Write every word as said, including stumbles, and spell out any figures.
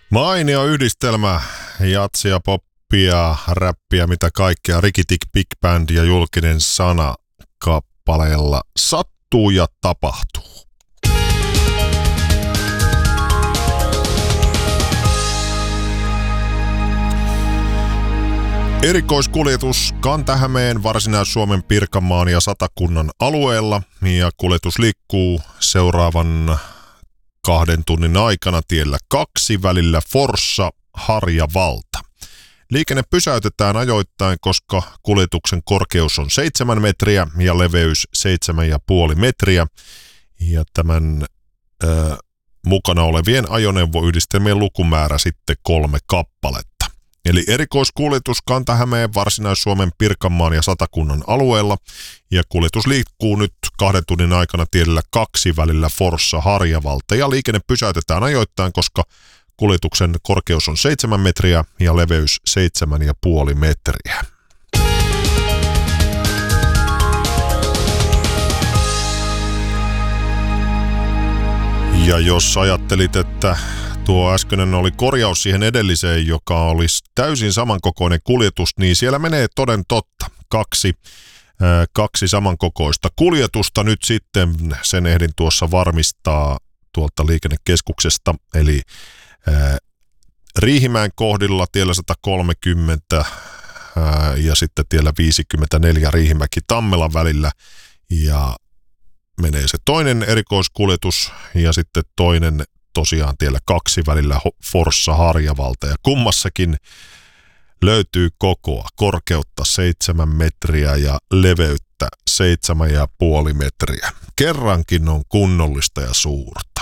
Mainio yhdistelmä, jatsia, poppia, räppiä, mitä kaikkea. Rikitik Big Band ja Julkinen sana kappaleella Sattuu ja tapahtuu. Erikoiskuljetus Kanta-Hämeen, Varsinais-Suomen, Pirkanmaan ja Satakunnan alueella, ja kuljetus liikkuu seuraavan kahden tunnin aikana tiellä kaksi välillä Forssa, Harjavalta. Liikenne pysäytetään ajoittain, koska kuljetuksen korkeus on seitsemän metriä ja leveys seitsemän ja puoli metriä, ja tämän ö, mukana olevien ajoneuvoyhdistelmien lukumäärä sitten kolme kappaletta. Eli erikoiskuljetus Kanta-Hämeen, Varsinais-Suomen, Pirkanmaan ja Satakunnan alueella, ja kuljetus liikkuu nyt kahden tunnin aikana tiellä kaksi välillä Forssa, Harjavalta, ja liikenne pysäytetään ajoittain, koska kuljetuksen korkeus on seitsemän metriä ja leveys seitsemän ja puoli metriä. Ja jos ajattelit, että tuo äskeinen oli korjaus siihen edelliseen, joka olisi täysin samankokoinen kuljetus, niin siellä menee toden totta. Kaksi, äh, kaksi samankokoista kuljetusta nyt sitten, sen ehdin tuossa varmistaa tuolta liikennekeskuksesta, eli äh, Riihimäen kohdilla tiellä sata kolmekymmentä äh, ja sitten tiellä viisikymmentäneljä Riihimäki-Tammelan välillä, ja menee se toinen erikoiskuljetus ja sitten toinen tosiaan tiellä kaksi välillä Forssa, Harjavalta, ja kummassakin löytyy kokoa, korkeutta seitsemän metriä ja leveyttä seitsemän ja puoli metriä. Kerrankin on kunnollista ja suurta.